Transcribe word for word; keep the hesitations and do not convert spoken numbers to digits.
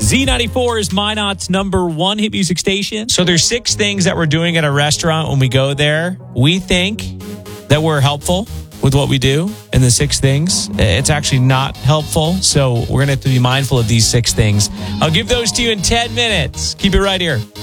Z ninety-four is Minot's number one hit music station. So there's six things that we're doing at a restaurant when we go there. We think that we're helpful with what we do. And the six things, it's actually not helpful. So we're going to have to be mindful of these six things. I'll give those to you in ten minutes. Keep it right here.